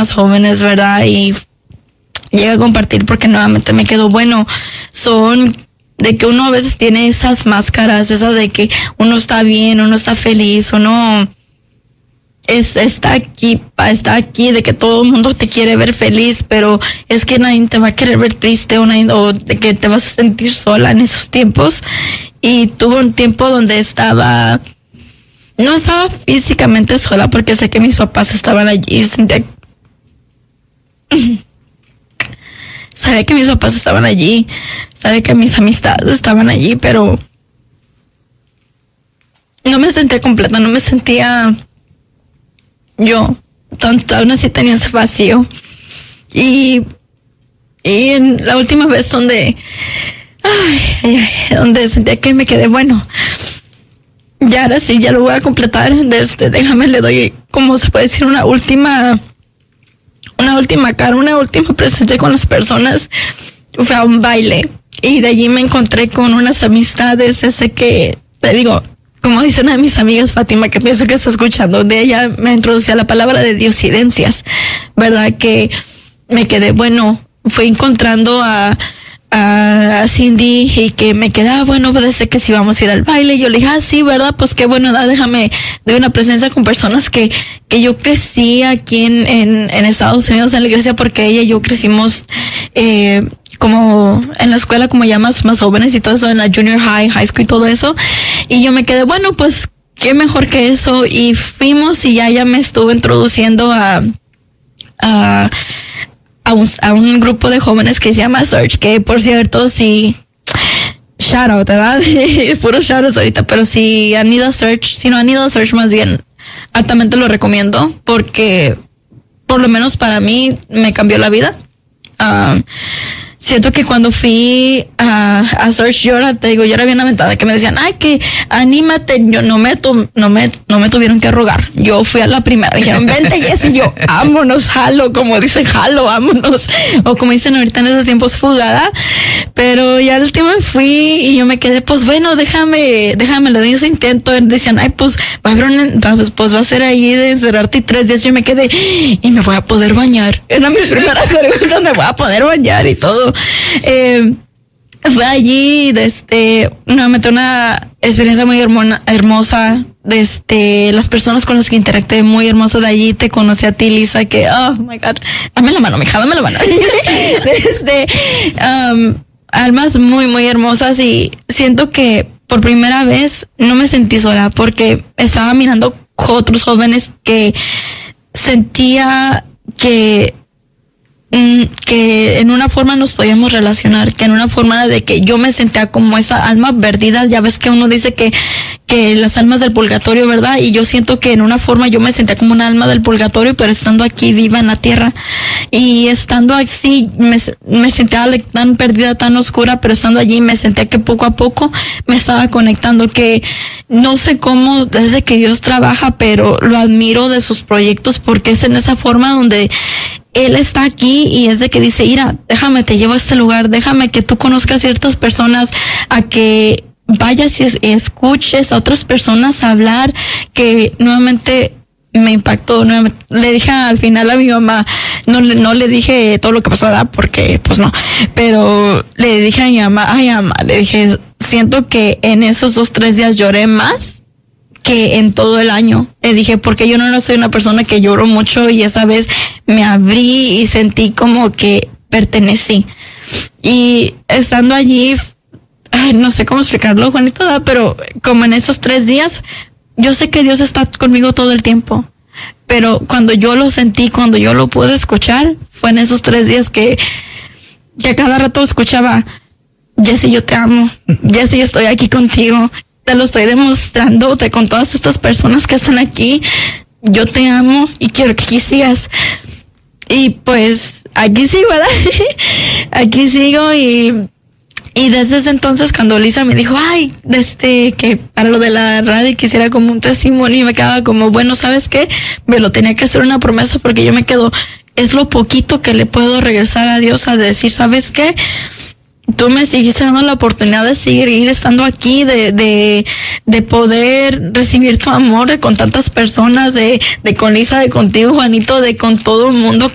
más jóvenes, ¿verdad? Y llegué a compartir porque nuevamente me quedó bueno. Son de que uno a veces tiene esas máscaras, esas de que uno está bien, uno está feliz, uno está aquí, de que todo el mundo te quiere ver feliz, pero es que nadie te va a querer ver triste o de que te vas a sentir sola en esos tiempos. Y tuve un tiempo donde no estaba físicamente sola porque sé que mis papás estaban allí, sabía que mis papás estaban allí, sabía que mis amistades estaban allí, pero no me sentía completa, no me sentía yo, aún así tenía ese vacío. Y en la última vez donde sentía que me quedé, bueno, ya ahora sí, ya lo voy a completar, déjame, le doy, como se puede decir, una última presencia con las personas. Fue a un baile y de allí me encontré con unas amistades, que, te digo, como dice una de mis amigas, Fátima, que pienso que está escuchando, de ella me introducía la palabra de diosidencias, ¿verdad? Que me quedé, bueno, fui encontrando a Cindy y que me quedaba, bueno, desde que si vamos a ir al baile, yo le dije, sí, ¿verdad? Pues qué bueno, déjame de una presencia con personas que yo crecí aquí en Estados Unidos en la iglesia, porque ella y yo crecimos como en la escuela, como ya más jóvenes y todo eso, en la junior high school y todo eso. Y yo me quedé, bueno, pues qué mejor que eso. Y fuimos y ya ella me estuvo introduciendo a un grupo de jóvenes que se llama Search, que por cierto, sí, shout out, ¿verdad? Puro shout out ahorita, pero si no han ido a Search, más bien, altamente lo recomiendo, porque por lo menos para mí me cambió la vida. Siento que cuando fui a Search, yo era bien aventada, que me decían, que anímate. Yo no me tuvieron que rogar. Yo fui a la primera. Me dijeron, vente, Jessy. Yo, vámonos, jalo, como dicen, jalo, vámonos. O como dicen ahorita en esos tiempos, fugada. Pero ya al último fui y yo me quedé, pues bueno, déjame, le doy ese intento. Decían, pues va a ser ahí de encerrarte 3 días. Yo me quedé, y me voy a poder bañar. Eran mis primeras preguntas, me voy a poder bañar y todo. Fue allí, nuevamente una experiencia muy hermosa. Las personas con las que interactué, muy hermoso. De allí te conocí a ti, Lisa, que, oh my God, dame la mano, mija, dame la mano. Almas muy, muy hermosas, y siento que por primera vez no me sentí sola, porque estaba mirando otros jóvenes que sentía que en una forma nos podíamos relacionar, que en una forma de que yo me sentía como esa alma perdida. Ya ves que uno dice que las almas del purgatorio, ¿verdad? Y yo siento que en una forma yo me sentía como una alma del purgatorio, pero estando aquí viva en la tierra. Y estando así, me sentía tan perdida, tan oscura, pero estando allí me sentía que poco a poco me estaba conectando, que no sé cómo, desde que Dios trabaja, pero lo admiro de sus proyectos, porque es en esa forma donde Él está aquí, y es de que dice, mira, déjame, te llevo a este lugar, déjame que tú conozcas ciertas personas, a que vayas y escuches a otras personas hablar, que nuevamente me impactó. Le dije al final a mi mamá, no le dije todo lo que pasó, ¿verdad? Porque pues no, pero le dije a mi mamá, le dije, siento que en esos 2-3 días lloré más que en todo el año. Le dije, porque yo no soy una persona que lloro mucho, y esa vez me abrí y sentí como que pertenecí. Y estando allí, no sé cómo explicarlo, Juanita, pero como en esos 3 días, yo sé que Dios está conmigo todo el tiempo, pero cuando yo lo sentí, cuando yo lo pude escuchar, fue en esos 3 días que a cada rato escuchaba, Jessy, yo te amo, Jessy, estoy aquí contigo, te lo estoy demostrando con todas estas personas que están aquí, yo te amo y quiero que aquí sigas. Y pues aquí sigo, ¿verdad? Aquí sigo, y desde ese entonces, cuando Lisa me dijo, que para lo de la radio quisiera como un testimonio, y me quedaba como, bueno, ¿sabes qué? Me lo tenía que hacer una promesa, porque yo me quedo, es lo poquito que le puedo regresar a Dios, a decir, ¿sabes qué? Tú me sigues dando la oportunidad de seguir estando aquí, de poder recibir tu amor con tantas personas, de con Lisa, de contigo, Juanito, de con todo el mundo